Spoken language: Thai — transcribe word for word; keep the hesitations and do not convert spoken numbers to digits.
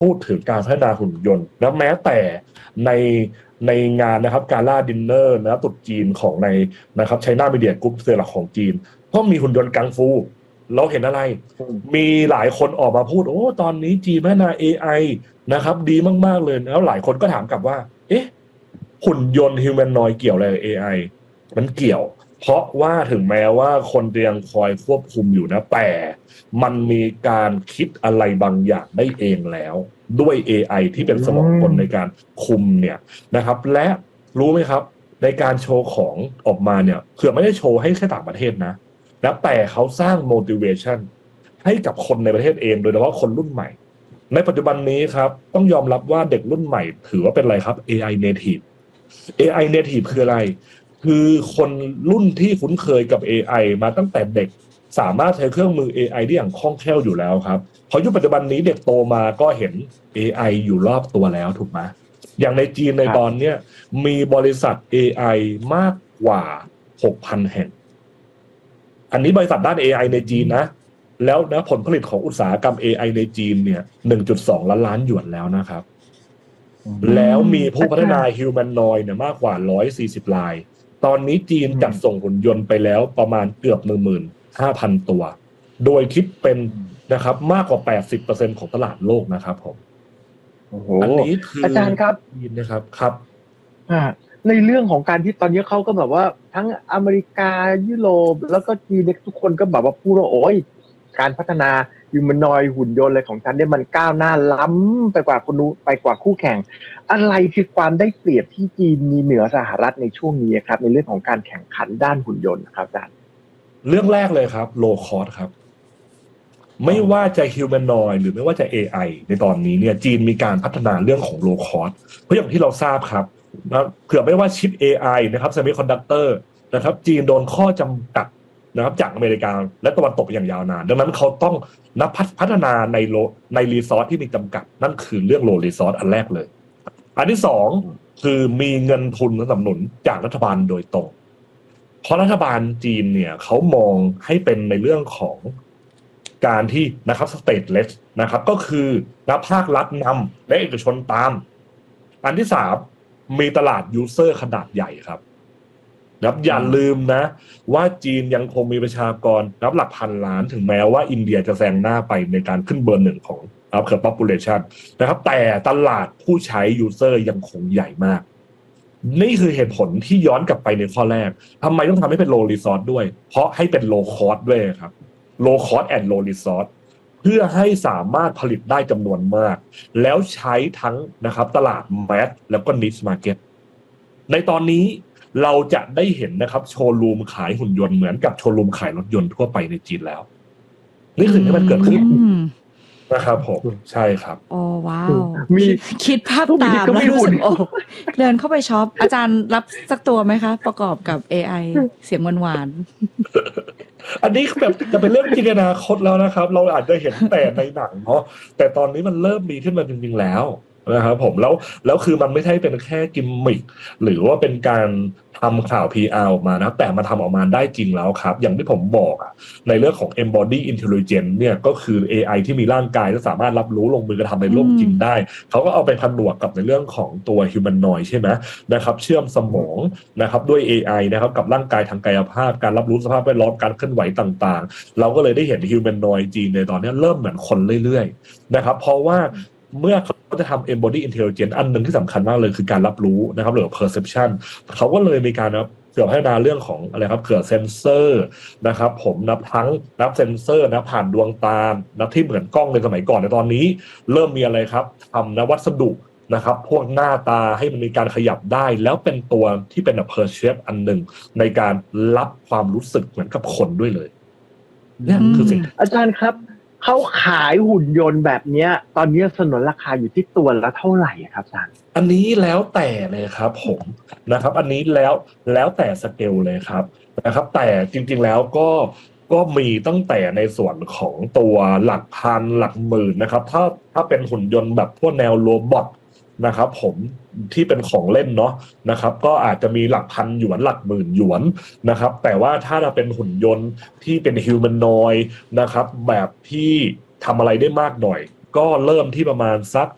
พูดถึงการพัฒนาหุ่นยนต์และแม้แต่ในในงานนะครับการล่าดินเนอร์นะตรุษจีนของในนะครับไชน่ามีเดียกรุ๊ปเซอร์หลักของจีนก็มีหุ่นยนต์กังฟูเราเห็นอะไรมีหลายคนออกมาพูดโอ้ตอนนี้จีนพัฒนา เอ ไอ นะครับดีมากๆเลยแล้วหลายคนก็ถามกลับว่าเอ๊ะหุ่นยนต์ฮิวแมนนอยด์เกี่ยวอะไรกับ เอ ไอ มันเกี่ยวเพราะว่าถึงแม้ว่าคนยังคอยควบคุมอยู่นะแต่มันมีการคิดอะไรบางอย่างได้เองแล้วด้วย เอ ไอ ที่เป็นสมองคนในการคุมเนี่ยนะครับและรู้ไหมครับในการโชว์ของออกมาเนี่ยเผื่อไม่ได้โชว์ให้แค่ต่างประเทศนะแล้วแต่เขาสร้าง motivation ให้กับคนในประเทศเองโดยเฉพาะคนรุ่นใหม่ในปัจจุบันนี้ครับต้องยอมรับว่าเด็กรุ่นใหม่ถือว่าเป็นอะไรครับ เอ ไอ native เอ ไอ native คืออะไรคือคนรุ่นที่คุ้นเคยกับ เอ ไอ มาตั้งแต่เด็กสามารถใช้เครื่องมือ เอ ไอ ได้อย่างคล่องแคล่วอยู่แล้วครับเพราะยุคปัจจุบันนี้เด็กโตมาก็เห็น เอ ไอ อยู่รอบตัวแล้วถูกไหมอย่างในจีนในตอนนี้มีบริษัท เอ ไอ มากกว่า หกพัน แห่งอันนี้บริษัทด้าน เอ ไอ ในจีนนะแล้วนะผลผลิตของอุตสาหกรรม เอ ไอ ในจีนเนี่ย หนึ่งจุดสอง ล้านล้านหยวนแล้วนะครับแล้วมีผู้พัฒนาฮิวแมนนอยด์เนี่ยมากกว่าหนึ่งร้อยสี่สิบรายตอนนี้จีนจัดส่งหุ่นยนต์ไปแล้วประมาณเกือบ หนึ่งหมื่นห้าพัน ตัวโดยคิดเป็นนะครับมากกว่า แปดสิบเปอร์เซ็นต์ ของตลาดโลกนะครับผมโอ้โหอันนี้คืออาจารย์ครับจีนนะครับครับอ่าในเรื่องของการที่ตอนนี้เขาก็แบบว่าทั้งอเมริกายุโรปแล้วก็จีนทุกคนก็แบบว่าพูดว่าโอ้ยการพัฒนาฮิวแมนอยด์หุ่นยนต์อะไรของฉันเนี่ยมันก้าวหน้าล้ำไปกว่าคนนู้นไปกว่าคู่แข่งอะไรคือความได้เปรียบที่จีนมีเหนือสหรัฐในช่วงนี้ครับในเรื่องของการแข่งขันด้านหุ่นยนต์ครับอาจารย์เรื่องแรกเลยครับโลคอสครับไม่ว่าจะฮิวแมนนอยด์หรือไม่ว่าจะ เอ ไอ ในตอนนี้เนี่ยจีนมีการพัฒนาเรื่องของโลคอสเพราะอย่างที่เราทราบครับนะเผื่อไม่ว่าชิป เอ ไอ นะครับเซมิคอนดักเตอร์นะครับจีนโดนข้อจำกัดนะครับจากอเมริกาและตะวันตกอย่างยาวนานดังนั้นเขาต้องนับพัฒนาในโลในรีซอสที่มีจำกัดนั่นคือเรื่องโลรีซอสอันแรกเลยอันที่สองคือมีเงินทุนสนับสนุนจากรัฐบาลโดยตรงเพราะรัฐบาลจีนเนี่ยเขามองให้เป็นในเรื่องของการที่นะครับ stateless นะครับก็คือนะภาครัฐนำและเอกชนตามอันที่สามมีตลาดยูเซอร์ขนาดใหญ่ครับนะครับอย่าลืมนะว่าจีนยังคงมีประชากรนับหลักพันล้านถึงแม้ว่าอินเดียจะแซงหน้าไปในการขึ้นเบอร์หนึ่งของนะครับคือ population นะครับแต่ตลาดผู้ใช้ยูเซอร์ยังคงใหญ่มากนี่คือเหตุผลที่ย้อนกลับไปในข้อแรกทำไมต้องทำให้เป็น low resource ด้วยเพราะให้เป็น low cost ด้วยครับ low cost and low resource เพื่อให้สามารถผลิตได้จำนวนมากแล้วใช้ทั้งนะครับตลาด mass แล้วก็ niche market ในตอนนี้เราจะได้เห็นนะครับโชว์รูมขายหุ่นยนต์เหมือนกับโชว์รูมขายรถยนต์ทั่วไปในจีนแล้วนี่คือที่มันเกิดขึ้นนะครับผมใช่ครับโอ้ว้าวมีคิดภาพตามแล้วรู้สึกโอ้เดินเข้าไปช็อปอาจารย์รับสักตัวไหมคะประกอบกับ เอ ไอ เสียงหวานๆอันนี้แบบจะเป็นเรื่องจินตนาคตแล้วนะครับเราอาจจะเห็นแต่ในหนังเนาะแต่ตอนนี้มันเริ่มมีขึ้นมาจริงๆแล้วนะครับผมแล้วแล้วคือมันไม่ใช่เป็นแค่กิมมิคหรือว่าเป็นการทำข่าว พี อาร์ ออกมานะแต่มาทำออกมาได้จริงแล้วครับอย่างที่ผมบอกอ่ะในเรื่องของ embody intelligence เนี่ยก็คือ เอ ไอ ที่มีร่างกายและสามารถรับรู้ลงมือกระทำในโลกจริงได้เขาก็เอาไปผนวกกับในเรื่องของตัว humanoid ใช่ไหมนะครับเชื่อมสมองนะครับด้วย เอ ไอ นะครับกับร่างกายทางกายภาพการรับรู้สภาพแวดล้อมการเคลื่อนไหวต่างๆเราก็เลยได้เห็น humanoid จีนในตอนนี้เริ่มเหมือนคนเรื่อยๆนะครับเพราะว่าเมื่อเขาจะทำ embody intelligence อันหนึ่งที่สำคัญมากเลยคือการรับรู้นะครับหรือ perception เขาก็เลยมีการนะเกี่ยวพัฒนาเรื่องของอะไรครับเกี่ยวเซนเซอร์นะครับผมนับทั้งนับเซนเซอร์นะผ่านดวงตานับที่เหมือนกล้องในสมัยก่อนในตอนนี้เริ่มมีอะไรครับทำนะวัสดุนะครับพวกหน้าตาให้มันมีการขยับได้แล้วเป็นตัวที่เป็น perceive อันหนึ่งในการรับความรู้สึกเหมือนกับคนด้วยเลยเนี่ยคือสิ่งอาจารย์ครับเขาขายหุ่นยนต์แบบนี้ตอนนี้สนนราคาอยู่ที่ตัวละเท่าไหร่ครับอาจารย์อันนี้แล้วแต่เลยครับผมนะครับอันนี้แล้วแล้วแต่สเกลเลยครับนะครับแต่จริงๆแล้วก็ก็มีตั้งแต่ในส่วนของตัวหลักพันหลักหมื่นนะครับถ้าถ้าเป็นหุ่นยนต์แบบพวกแนวโรบอทนะครับผมที่เป็นของเล่นเนาะนะครับก็อาจจะมีหลักพันหยวนหลักหมื่นหยวนนะครับแต่ว่าถ้าเราเป็นหุ่นยนต์ที่เป็นฮิวแมนนอยด์นะครับแบบที่ทำอะไรได้มากหน่อยก็เริ่มที่ประมาณสัก